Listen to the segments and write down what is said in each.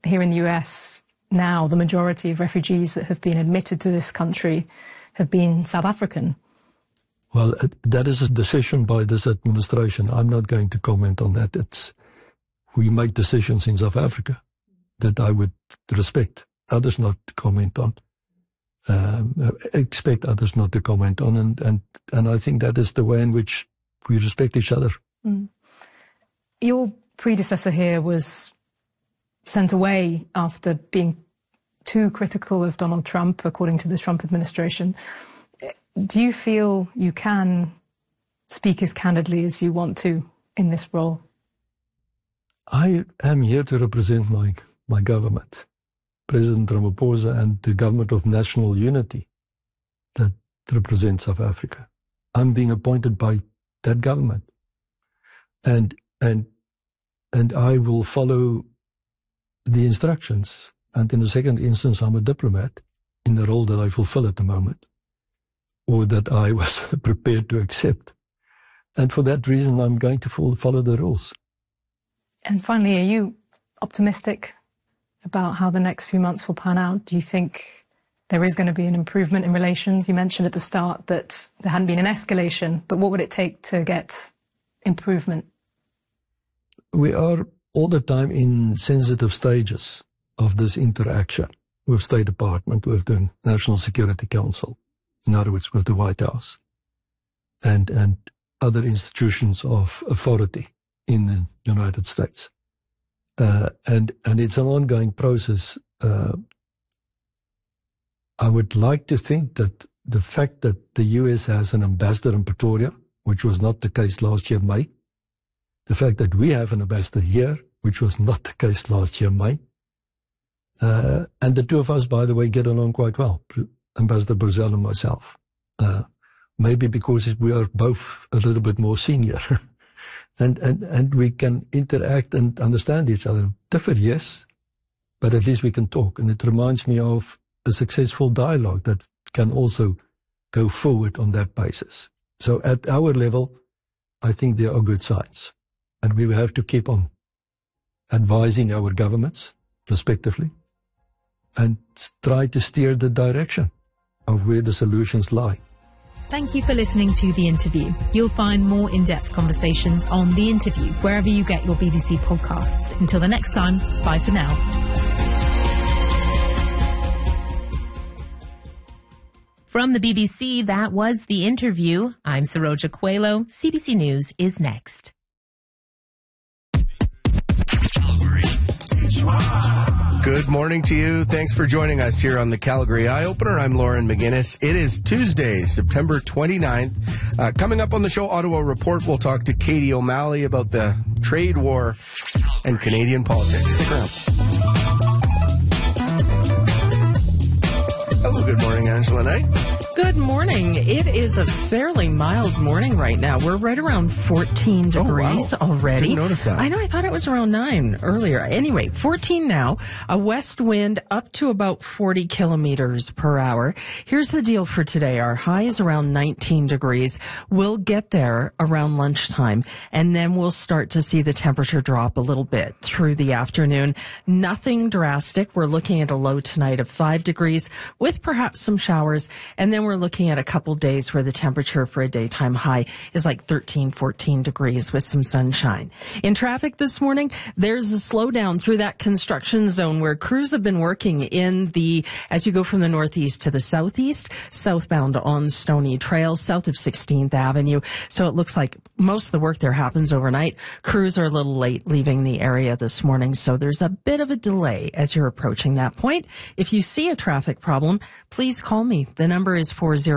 here in the US now, the majority of refugees that have been admitted to this country have been South African. Well, that is a decision by this administration. I'm not going to comment on that. We make decisions in South Africa that I would respect others not to comment on. Expect others not to comment on, and I think that is the way in which we respect each other. Your predecessor here was sent away after being too critical of Donald Trump, according to the Trump administration. Do you feel you can speak as candidly as you want to in this role? I am here to represent my government, President Ramaphosa, and the government of national unity that represents South Africa. I'm being appointed by that government, and I will follow the instructions. And in the second instance, I'm a diplomat in the role that I fulfill at the moment, or that I was prepared to accept. And for that reason, I'm going to follow the rules. And finally, are you optimistic about how the next few months will pan out? Do you think there is going to be an improvement in relations? You mentioned at the start that there hadn't been an escalation, but what would it take to get improvement? We are all the time in sensitive stages of this interaction with State Department, with the National Security Council, in other words, with the White House, and other institutions of authority in the United States. And it's an ongoing process. I would like to think that the fact that the U.S. has an ambassador in Pretoria, which was not the case last year, May, the fact that we have an ambassador here, which was not the case last year, May, and the two of us, by the way, get along quite well, Ambassador Brazell and myself. Maybe because we are both a little bit more senior. And we can interact and understand each other. Differ, yes, but at least we can talk. And it reminds me of a successful dialogue that can also go forward on that basis. So at our level, I think there are good signs. And we will have to keep on advising our governments, respectively, and try to steer the direction of where the solutions lie. Thank you for listening to The Interview. You'll find more in-depth conversations on The Interview wherever you get your BBC podcasts. Until the next time, bye for now. From the BBC, that was The Interview. I'm Saroja Coelho. CBC News is next. Good morning to you. Thanks for joining us here on the Calgary Eye Opener. I'm Lauren McGinnis. It is Tuesday, September 29th. Coming up on the show, Ottawa Report, we'll talk to Katie O'Malley about the trade war and Canadian politics. Stick around. Hello, good morning, Angela Knight. Good morning. It is a fairly mild morning right now. We're right around 14 degrees already. Didn't notice that. I know. I thought it was around 9 earlier. Anyway, 14 now. A west wind up to about 40 kilometers per hour. Here's the deal for today. Our high is around 19 degrees. We'll get there around lunchtime, and then we'll start to see the temperature drop a little bit through the afternoon. Nothing drastic. We're looking at a low tonight of 5 degrees with perhaps some showers, and then we're looking at a couple days where the temperature for a daytime high is like 13, 14 degrees with some sunshine. In traffic this morning, there's a slowdown through that construction zone where crews have been working as you go from the northeast to the southeast, southbound on Stony Trail, south of 16th Avenue. So it looks like most of the work there happens overnight. Crews are a little late leaving the area this morning, so there's a bit of a delay as you're approaching that point. If you see a traffic problem, please call me. The number is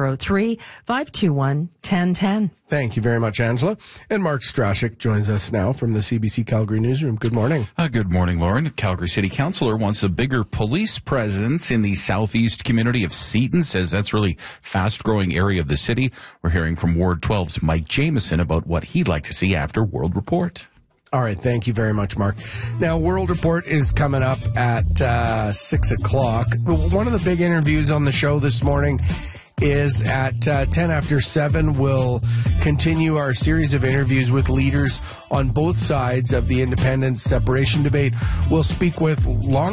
403-521-1010. Thank you very much, Angela. And Mark Strashik joins us now from the CBC Calgary newsroom. Good morning. Good morning, Lauren. Calgary City Councillor wants a bigger police presence in the southeast community of Seaton, says that's really fast-growing area of the city. We're hearing from Ward 12's Mike Jameson about what he'd like to see after World Report. All right. Thank you very much, Mark. Now, World Report is coming up at 6 o'clock. One of the big interviews on the show this morning is at 10 after 7. We'll continue our series of interviews with leaders on both sides of the independence separation debate. We'll speak with long